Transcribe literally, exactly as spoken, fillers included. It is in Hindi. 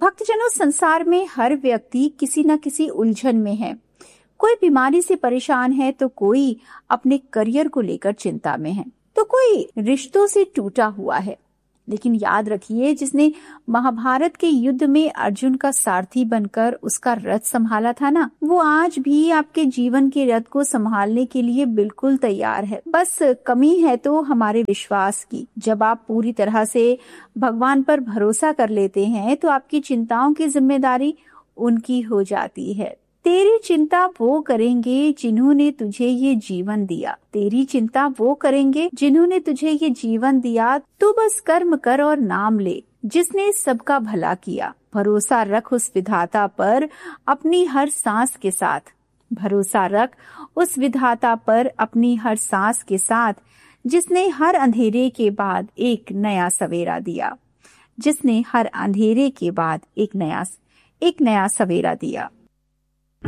भक्तजनों, संसार में हर व्यक्ति किसी न किसी उलझन में है। कोई बीमारी से परेशान है तो कोई अपने करियर को लेकर चिंता में है, तो कोई रिश्तों से टूटा हुआ है। लेकिन याद रखिए, जिसने महाभारत के युद्ध में अर्जुन का सारथी बनकर उसका रथ संभाला था ना, वो आज भी आपके जीवन के रथ को संभालने के लिए बिल्कुल तैयार है। बस कमी है तो हमारे विश्वास की। जब आप पूरी तरह से भगवान पर भरोसा कर लेते हैं तो आपकी चिंताओं की जिम्मेदारी उनकी हो जाती है। तेरी चिंता वो करेंगे जिन्होंने तुझे ये जीवन दिया। तेरी चिंता वो करेंगे जिन्होंने तुझे ये जीवन दिया। तू बस कर्म कर और नाम ले, जिसने सबका भला किया। भरोसा रख उस विधाता पर अपनी हर सांस के साथ। भरोसा रख उस विधाता पर अपनी हर सांस के साथ, जिसने हर अंधेरे के बाद एक नया सवेरा दिया। जिसने हर अंधेरे के बाद एक नया एक नया सवेरा दिया।